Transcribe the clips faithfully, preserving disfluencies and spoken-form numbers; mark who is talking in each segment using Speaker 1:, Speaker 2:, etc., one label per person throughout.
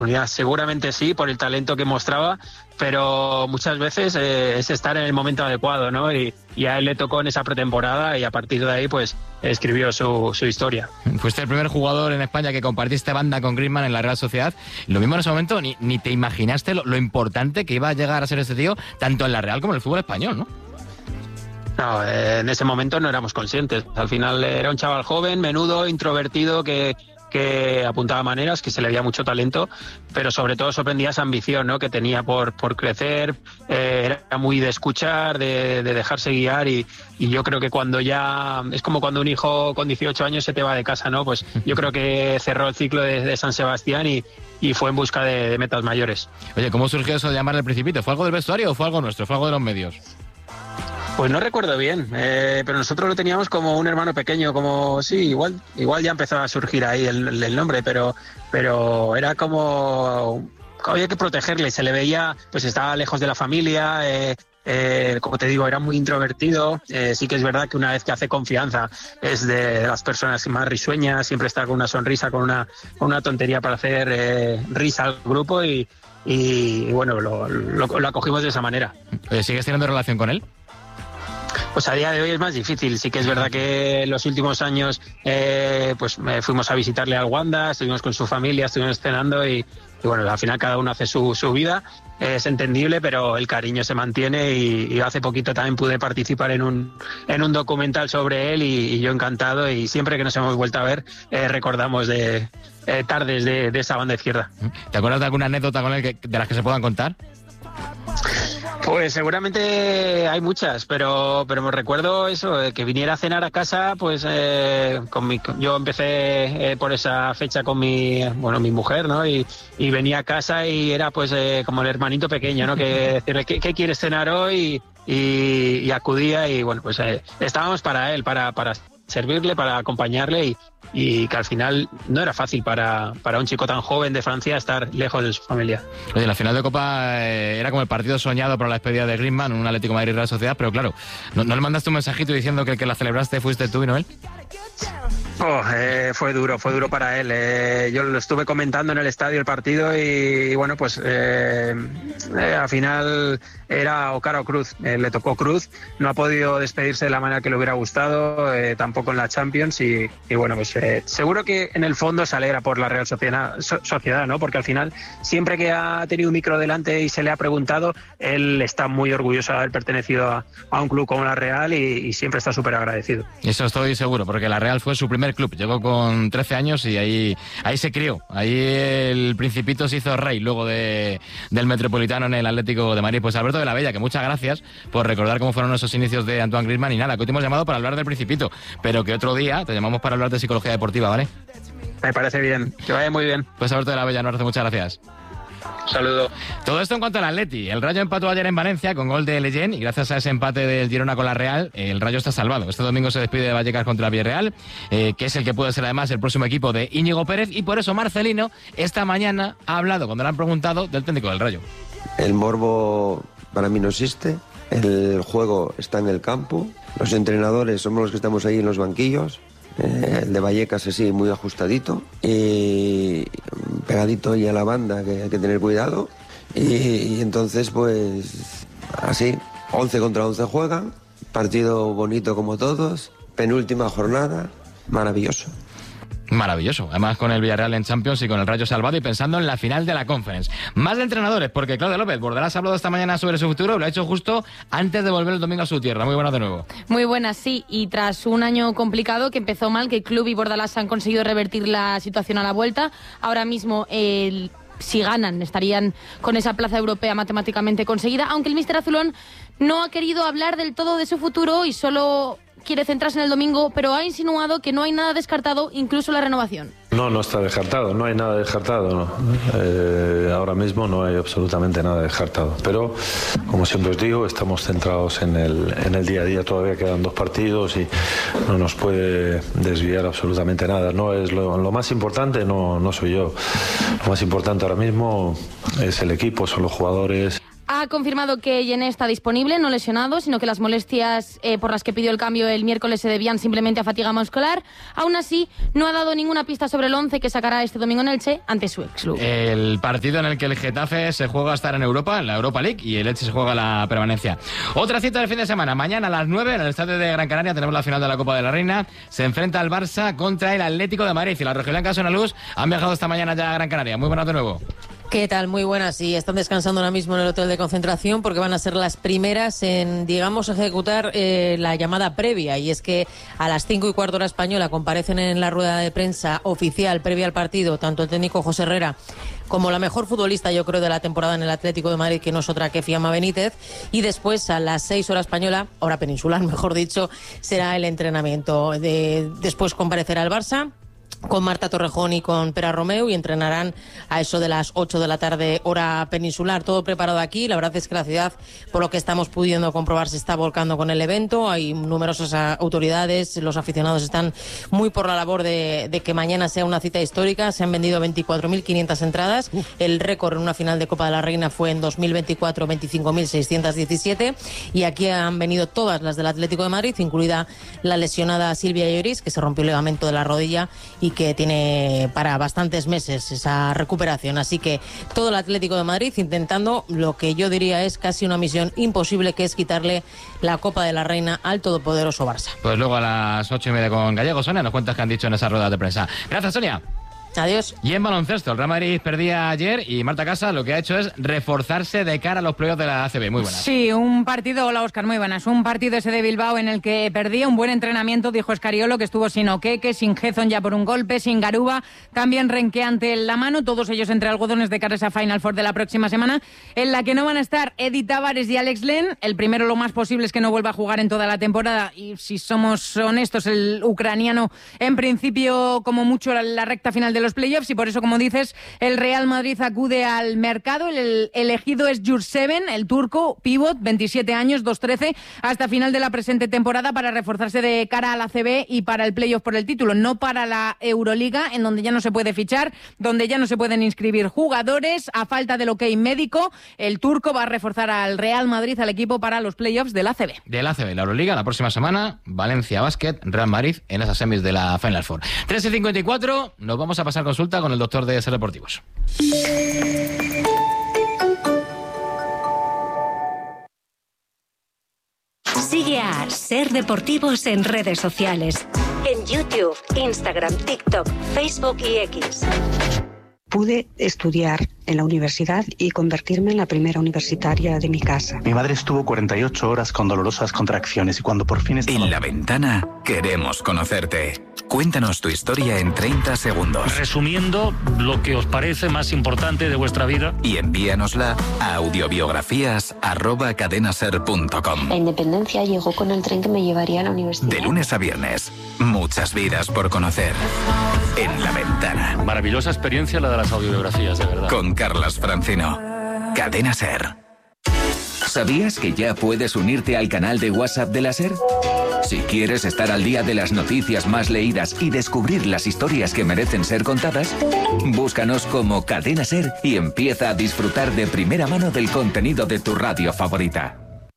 Speaker 1: oportunidad. Seguramente sí, por el talento que mostraba, pero muchas veces eh, es estar en el momento adecuado, ¿no? Y, y a él le tocó en esa pretemporada y a partir de ahí, pues, escribió su, su historia.
Speaker 2: Fuiste el primer jugador en España que compartiste banda con Griezmann en la Real Sociedad. Lo mismo en ese momento, ni, ni te imaginaste lo, lo importante que iba a llegar a ser este tío, tanto en la Real como en el fútbol español, ¿no?
Speaker 1: No, eh, en ese momento no éramos conscientes. Al final era un chaval joven, menudo, introvertido, que... que apuntaba maneras, que se le veía mucho talento, pero sobre todo sorprendía esa ambición, ¿no?, que tenía por, por crecer, eh, era muy de escuchar, de, de dejarse guiar y, y yo creo que cuando ya, es como cuando un hijo con dieciocho años se te va de casa, ¿no? Pues yo creo que cerró el ciclo de, de San Sebastián y, y fue en busca de, de metas mayores.
Speaker 2: Oye, ¿cómo surgió eso de llamarle el Principito? ¿Fue algo del vestuario o fue algo nuestro? ¿Fue algo de los medios?
Speaker 1: Pues no recuerdo bien, eh, pero nosotros lo teníamos como un hermano pequeño, como sí, igual igual ya empezó a surgir ahí el, el nombre, pero pero era como había que protegerle, se le veía, pues estaba lejos de la familia, eh, eh, como te digo, era muy introvertido, eh, sí que es verdad que una vez que hace confianza es de las personas más risueñas, siempre está con una sonrisa, con una, con una tontería para hacer eh, risa al grupo y, y, y bueno, lo, lo, lo acogimos de esa manera.
Speaker 2: Oye, ¿sigues teniendo relación con él?
Speaker 1: Pues a día de hoy es más difícil. Sí que es verdad que en los últimos años eh, pues eh, fuimos a visitarle al Wanda, estuvimos con su familia, estuvimos cenando y, y bueno, al final cada uno hace su, su vida. Eh, es entendible, pero el cariño se mantiene y, y hace poquito también pude participar en un, en un documental sobre él y, y yo encantado, y siempre que nos hemos vuelto a ver eh, recordamos de eh, tardes de, de esa banda izquierda.
Speaker 2: ¿Te acuerdas de alguna anécdota con él que, de las que se puedan contar?
Speaker 1: Pues seguramente hay muchas, pero pero me recuerdo eso, de que viniera a cenar a casa, pues eh, con mi, yo empecé eh, por esa fecha con mi bueno mi mujer, ¿no? Y, y venía a casa y era pues eh, como el hermanito pequeño, ¿no? Que decirle, ¿qué, qué quieres cenar hoy? Y, y acudía y bueno, pues eh, estábamos para él, para, para servirle, para acompañarle y, y que al final no era fácil para, para un chico tan joven de Francia estar lejos de su familia.
Speaker 2: Oye, la final de Copa eh, era como el partido soñado para la despedida de Griezmann, un Atlético de Madrid Real Sociedad, pero claro, ¿no, ¿no le mandaste un mensajito diciendo que el que la celebraste fuiste tú y no él?
Speaker 1: Oh, eh, fue duro, fue duro para él. Eh, yo lo estuve comentando en el estadio el partido y, y bueno, pues eh, eh, al final era o cara o cruz. Eh, le tocó cruz, no ha podido despedirse de la manera que le hubiera gustado, eh, tampoco en la Champions y, y bueno, pues eh, seguro que en el fondo se alegra por la Real Sociedad, so, Sociedad, ¿no? Porque al final siempre que ha tenido un micro delante y se le ha preguntado, él está muy orgulloso de haber pertenecido a, a un club como la Real y, y siempre está súper agradecido.
Speaker 2: Eso estoy seguro, porque la Real fue su primer club, llegó con trece años y ahí ahí se crió, ahí el Principito se hizo rey luego de, del Metropolitano en el Atlético de Madrid. Pues Alberto de la Bella, que muchas gracias por recordar cómo fueron esos inicios de Antoine Griezmann y nada, que hoy te hemos llamado para hablar del Principito, pero que otro día te llamamos para hablar de psicología deportiva, ¿vale?
Speaker 1: Me parece bien, que vaya muy bien.
Speaker 2: Pues Alberto de la Bella, nos hace muchas gracias.
Speaker 1: Saludo.
Speaker 2: Todo esto en cuanto al Atleti. El Rayo empató ayer en Valencia con gol de Leyen y gracias a ese empate del Girona con la Real, el Rayo está salvado. Este domingo se despide de Vallecas contra el Villarreal, eh, que es el que puede ser además el próximo equipo de Íñigo Pérez, y por eso Marcelino esta mañana ha hablado, cuando le han preguntado, del técnico del Rayo.
Speaker 3: El morbo para mí no existe, el juego está en el campo, los entrenadores somos los que estamos ahí en los banquillos. Eh, el de Vallecas es sí, muy ajustadito y pegadito ahí a la banda, que hay que tener cuidado y, y entonces pues así, once contra once juegan, partido bonito como todos, penúltima jornada, maravilloso.
Speaker 2: Maravilloso, además con el Villarreal en Champions y con el Rayo salvado y pensando en la final de la Conference. Más de entrenadores, porque Claudia López, Bordalás ha hablado esta mañana sobre su futuro, lo ha hecho justo antes de volver el domingo a su tierra. Muy buenas de nuevo.
Speaker 4: Muy buenas, sí, y tras un año complicado que empezó mal, que el club y Bordalás han conseguido revertir la situación a la vuelta, ahora mismo el... si ganan, estarían con esa plaza europea matemáticamente conseguida, aunque el míster azulón no ha querido hablar del todo de su futuro y solo quiere centrarse en el domingo, pero ha insinuado que no hay nada descartado, incluso la renovación.
Speaker 5: No, no está descartado, no hay nada descartado, no. Eh, ahora mismo no hay absolutamente nada descartado, pero como siempre os digo, estamos centrados en el, en el día a día, todavía quedan dos partidos y no nos puede desviar absolutamente nada. No es lo, lo más importante, no, no soy yo, lo más importante ahora mismo es el equipo, son los jugadores.
Speaker 4: Ha confirmado que Yené está disponible, no lesionado, sino que las molestias eh, por las que pidió el cambio el miércoles se debían simplemente a fatiga muscular. Aún así, no ha dado ninguna pista sobre el once que sacará este domingo en Elche ante su ex club.
Speaker 2: El partido en el que el Getafe se juega a estar en Europa, en la Europa League, y el Elche se juega la permanencia. Otra cita del fin de semana. Mañana a las nueve en el estadio de Gran Canaria tenemos la final de la Copa de la Reina. Se enfrenta el Barça contra el Atlético de Madrid. Y las rojiblancas Ona Luz han viajado esta mañana ya a Gran Canaria. Muy buenas de nuevo.
Speaker 6: ¿Qué tal? Muy buenas. Sí, están descansando ahora mismo en el hotel de concentración porque van a ser las primeras en, digamos, ejecutar eh, la llamada previa. Y es que a las cinco y cuarto hora española comparecen en la rueda de prensa oficial previa al partido tanto el técnico José Herrera como la mejor futbolista, yo creo, de la temporada en el Atlético de Madrid, que no es otra que Fiamma Benítez. Y después, a las seis hora española, hora peninsular, mejor dicho, será el entrenamiento. De, después comparecerá el Barça con Marta Torrejón y con Pera Romeu y entrenarán a eso de las ocho de la tarde hora peninsular. Todo preparado aquí. La verdad es que la ciudad, por lo que estamos pudiendo comprobar, se está volcando con el evento. Hay numerosas autoridades, los aficionados están muy por la labor de, de que mañana sea una cita histórica. Se han vendido veinticuatro mil quinientas entradas. Uf. El récord en una final de Copa de la Reina fue en dos mil veinticuatro veinticinco mil seiscientos diecisiete y aquí han venido todas las del Atlético de Madrid, incluida la lesionada Silvia Lloris, que se rompió el ligamento de la rodilla y que tiene para bastantes meses esa recuperación. Así que todo el Atlético de Madrid intentando lo que yo diría es casi una misión imposible, que es quitarle la Copa de la Reina al todopoderoso Barça.
Speaker 2: Pues luego a las ocho y media con Gallego. Sonia, nos cuentas qué han dicho en esa rueda de prensa. Gracias, Sonia.
Speaker 6: Adiós.
Speaker 2: Y en baloncesto, el Real Madrid perdía ayer y Marta Casa lo que ha hecho es reforzarse de cara a los playoffs de la A C B. Muy buenas.
Speaker 7: Sí, un partido, hola Óscar, muy buenas. Un partido ese de Bilbao en el que perdía un buen entrenamiento, dijo Escariolo, que estuvo sin Oqueque, sin Gezon ya por un golpe, sin Garuba, también Renque ante la mano, todos ellos entre algodones de cara a esa Final Four de la próxima semana, en la que no van a estar Edi Tavares y Alex Len. El primero lo más posible es que no vuelva a jugar en toda la temporada y, si somos honestos, el ucraniano en principio como mucho la, la recta final de los playoffs, y por eso, como dices, el Real Madrid acude al mercado. El elegido es Jurseven, el turco, pívot, veintisiete años, dos trece, hasta final de la presente temporada para reforzarse de cara a la A C B y para el playoff por el título, no para la Euroliga, en donde ya no se puede fichar, donde ya no se pueden inscribir jugadores. A falta del ok médico, el turco va a reforzar al Real Madrid, al equipo, para los playoffs de la A C B.
Speaker 2: De la A C B, la Euroliga, la próxima semana, Valencia Basket, Real Madrid en esas semis de la Final Four. tres y cincuenta y cuatro, nos vamos a pasar consulta con el doctor de Ser Deportivos.
Speaker 8: Sigue a Ser Deportivos en redes sociales. En YouTube, Instagram, TikTok, Facebook y X.
Speaker 9: Pude estudiar en la universidad y convertirme en la primera universitaria de mi casa.
Speaker 10: Mi madre estuvo cuarenta y ocho horas con dolorosas contracciones y cuando por fin estaba...
Speaker 11: En La Ventana queremos conocerte. Cuéntanos tu historia en treinta segundos.
Speaker 12: Resumiendo lo que os parece más importante de vuestra vida.
Speaker 11: Y envíanosla a audiobiografías arroba cadenaser punto com.
Speaker 13: La independencia llegó con el tren que me llevaría a la universidad.
Speaker 11: De lunes a viernes, muchas vidas por conocer. En La Ventana.
Speaker 12: Maravillosa experiencia la de las audiobiografías, de verdad.
Speaker 11: Con Carlas Francino. Cadena Ser.
Speaker 14: ¿Sabías que ya puedes unirte al canal de WhatsApp de la Ser? Si quieres estar al día de las noticias más leídas y descubrir las historias que merecen ser contadas, búscanos como Cadena Ser y empieza a disfrutar de primera mano del contenido de tu radio favorita.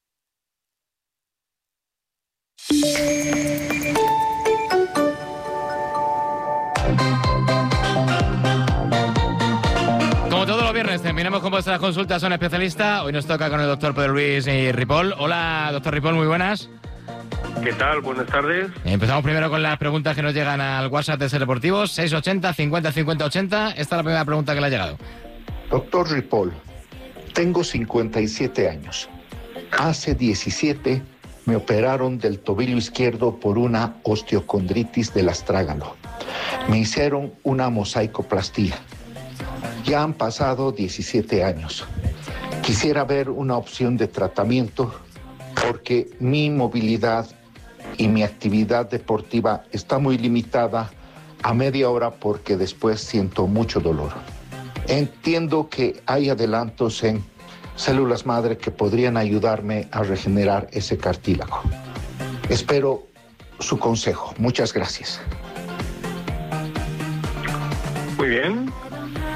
Speaker 2: Como todos los viernes, terminamos con vuestras consultas a un especialista. Hoy nos toca con el doctor Pedro Luis y Ripoll. Hola, doctor Ripoll, muy buenas.
Speaker 15: ¿Qué tal? Buenas tardes.
Speaker 2: Empezamos primero con las preguntas que nos llegan al WhatsApp de Ser Deportivos, seis ochenta cincuenta cincuenta ochenta. Esta es la primera pregunta que le ha llegado.
Speaker 16: Doctor Ripoll, tengo cincuenta y siete años. Hace diecisiete me operaron del tobillo izquierdo por una osteocondritis del astrágalo. Me hicieron una mosaicoplastía. Ya han pasado diecisiete años. Quisiera ver una opción de tratamiento porque mi movilidad y mi actividad deportiva está muy limitada a media hora porque después siento mucho dolor. Entiendo que hay adelantos en células madre que podrían ayudarme a regenerar ese cartílago. Espero su consejo. Muchas gracias.
Speaker 15: Muy bien.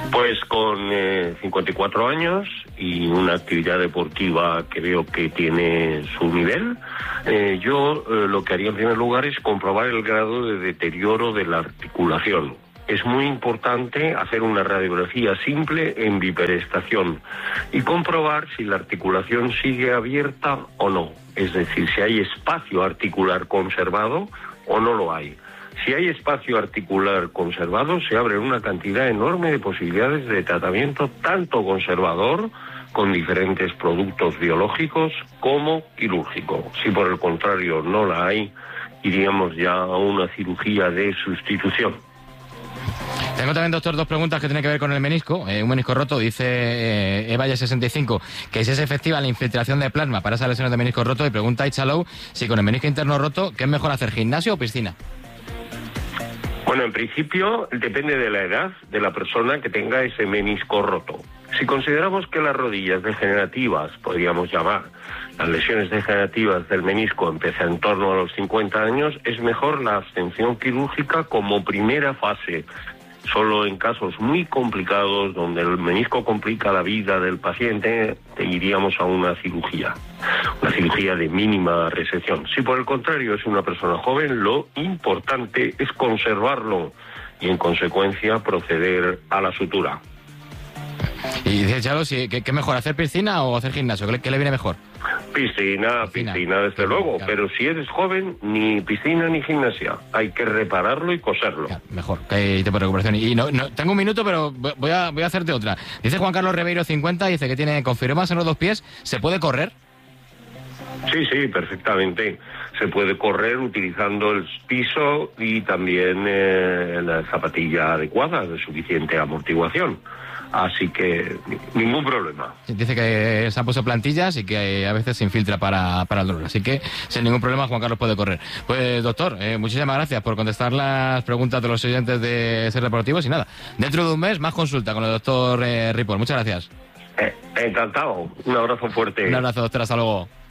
Speaker 15: Pues con eh, cincuenta y cuatro años y una actividad deportiva que veo que tiene su nivel, eh, yo eh, lo que haría en primer lugar es comprobar el grado de deterioro de la articulación. Es muy importante hacer una radiografía simple en biperestación y comprobar si la articulación sigue abierta o no. Es decir, si hay espacio articular conservado o no lo hay. Si hay espacio articular conservado, se abre una cantidad enorme de posibilidades de tratamiento, tanto conservador, con diferentes productos biológicos, como quirúrgico. Si por el contrario no la hay, iríamos ya a una cirugía de sustitución.
Speaker 2: Tengo también, doctor, dos preguntas que tienen que ver con el menisco. Eh, un menisco roto, dice eh, Evaya sesenta y cinco, que si es efectiva la infiltración de plasma para esas lesiones de menisco roto, y pregunta a Ichalou si con el menisco interno roto, ¿qué es mejor hacer, gimnasio o piscina?
Speaker 15: Bueno, en principio depende de la edad de la persona que tenga ese menisco roto. Si consideramos que las rodillas degenerativas, podríamos llamar, las lesiones degenerativas del menisco empiezan en torno a los cincuenta años, es mejor la abstención quirúrgica como primera fase. Solo en casos muy complicados, donde el menisco complica la vida del paciente, iríamos a una cirugía, una cirugía de mínima resección. Si por el contrario es una persona joven, lo importante es conservarlo y en consecuencia proceder a la sutura.
Speaker 2: Y dice Chalo, ¿qué, ¿qué mejor, hacer piscina o hacer gimnasio? ¿Qué, qué le viene mejor?
Speaker 15: Piscina, piscina, piscina desde
Speaker 2: claro,
Speaker 15: luego,
Speaker 2: claro.
Speaker 15: Pero si eres joven, ni piscina ni gimnasia. Hay que repararlo y coserlo.
Speaker 2: Claro, mejor, que hay tiempo de recuperación. Y no, no, tengo un minuto, pero voy a, voy a hacerte otra. Dice Juan Carlos Ribeiro, cincuenta, dice que tiene con fibromas en los dos pies. ¿Se puede correr?
Speaker 15: Sí, sí, perfectamente. Se puede correr utilizando el piso y también eh, la zapatilla adecuada, de suficiente amortiguación. Así que ningún problema.
Speaker 2: Dice que se han puesto plantillas y que a veces se infiltra para, para el dolor. Así que sin ningún problema Juan Carlos puede correr. Pues doctor, eh, muchísimas gracias por contestar las preguntas de los oyentes de Ser Deportivos. Y nada, dentro de un mes más consulta con el doctor eh, Ripoll. Muchas gracias.
Speaker 15: Eh, encantado. Un abrazo fuerte.
Speaker 2: Un abrazo, doctor. Hasta luego.